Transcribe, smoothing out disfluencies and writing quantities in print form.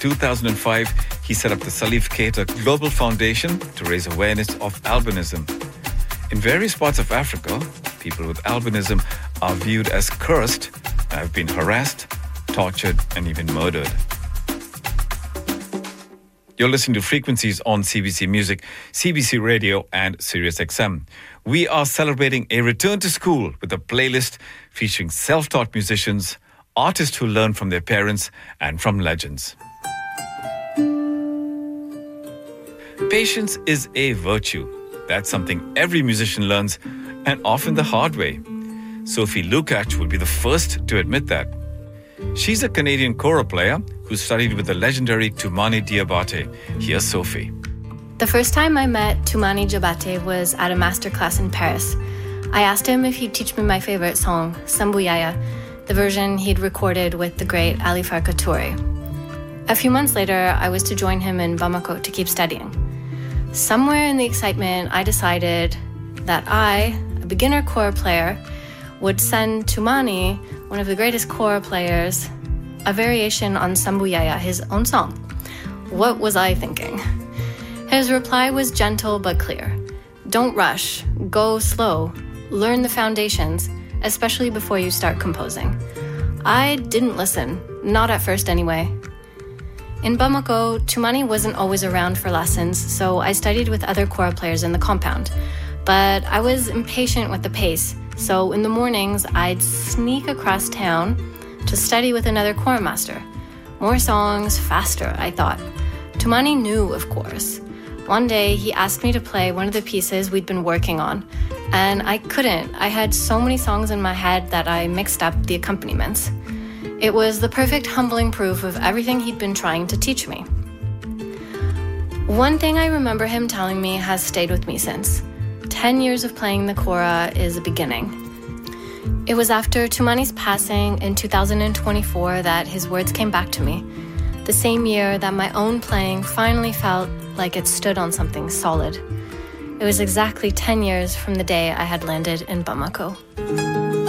2005, he set up the Salif Keita Global Foundation to raise awareness of albinism. In various parts of Africa, people with albinism are viewed as cursed and have been harassed, tortured, and even murdered. You're listening to Frequencies on CBC Music, CBC Radio, and Sirius XM. We are celebrating a return to school with a playlist featuring self-taught musicians, artists who learn from their parents, and from legends. Patience is a virtue. That's something every musician learns, and often the hard way. Sophie Lukacs will be the first to admit that. She's a Canadian kora player who studied with the legendary Toumani Diabaté. Here's Sophie. The first time I met Toumani Diabaté was at a masterclass in Paris. I asked him if he'd teach me my favorite song, Sambou Yaya, the version he'd recorded with the great Ali Farka Touré. A few months later, I was to join him in Bamako to keep studying. Somewhere in the excitement, I decided that I, a beginner kora player, would send Toumani, one of the greatest kora players, a variation on Sambou Yaya, his own song. What was I thinking? His reply was gentle but clear. Don't rush, go slow, learn the foundations, especially before you start composing. I didn't listen, not at first anyway. In Bamako, Toumani wasn't always around for lessons, so I studied with other kora players in the compound. But I was impatient with the pace, so in the mornings, I'd sneak across town to study with another kora master. More songs, faster, I thought. Toumani knew, of course. One day, he asked me to play one of the pieces we'd been working on, and I couldn't. I had so many songs in my head that I mixed up the accompaniments. It was the perfect humbling proof of everything he'd been trying to teach me. One thing I remember him telling me has stayed with me since. 10 years of playing the kora is a beginning. It was after Toumani's passing in 2024 that his words came back to me. The same year that my own playing finally felt like it stood on something solid. It was exactly 10 years from the day I had landed in Bamako.